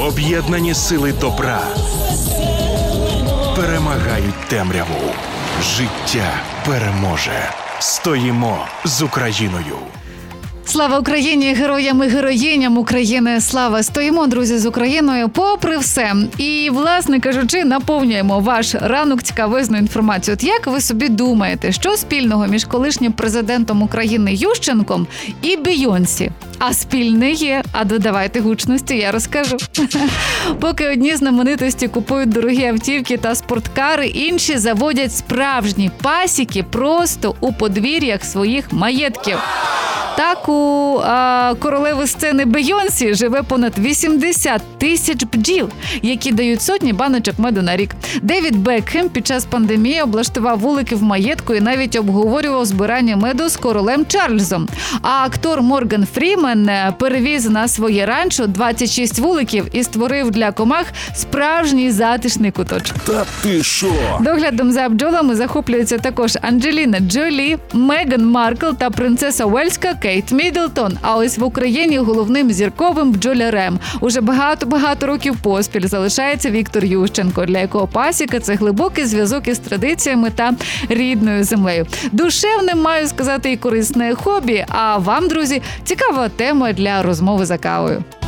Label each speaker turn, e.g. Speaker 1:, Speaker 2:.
Speaker 1: Об'єднані сили добра перемагають темряву. Життя переможе. Стоїмо з Україною.
Speaker 2: Слава Україні, героям і героїням України, слава! Стоїмо, друзі, з Україною попри все. І, власне кажучи, наповнюємо ваш ранок цікавизною інформацією. От як ви собі думаєте, що спільного між колишнім президентом України Ющенком і Бейонсі? А спільне є. А додавайте гучності, я розкажу. Поки одні знаменитості купують дорогі автівки та спорткари, інші заводять справжні пасіки просто у подвір'ях своїх маєтків. Так, у королеви сцени Бейонсі живе понад 80 тисяч бджіл, які дають сотні баночок меду на рік. Девід Бекхем під час пандемії облаштував вулики в маєтку і навіть обговорював збирання меду з королем Чарльзом. А актор Морган Фрімен перевіз на своє ранчо 26 вуликів і створив для комах справжній затишний куточок.
Speaker 3: Та ти що?
Speaker 2: Доглядом за бджолами захоплюються також Анджеліна Джолі, Меган Маркл та принцеса Уельська Кейт Міддлтон. А ось в Україні головним зірковим бджолярем уже багато років поспіль залишається Віктор Ющенко, для якого пасіка – це глибокий зв'язок із традиціями та рідною землею. Душевне, маю сказати, і корисне хобі. А вам, друзі, цікава тема для розмови за кавою.